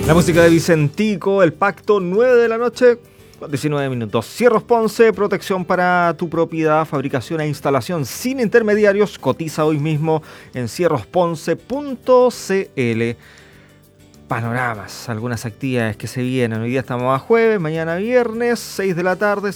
La música de Vicentico, El Pacto, 9 de la noche, con 19 minutos. Cierros Ponce, protección para tu propiedad, fabricación e instalación sin intermediarios. Cotiza hoy mismo en cierrosponce.cl. Panoramas, algunas actividades que se vienen. Hoy día estamos a jueves, mañana viernes, 6 de la tarde.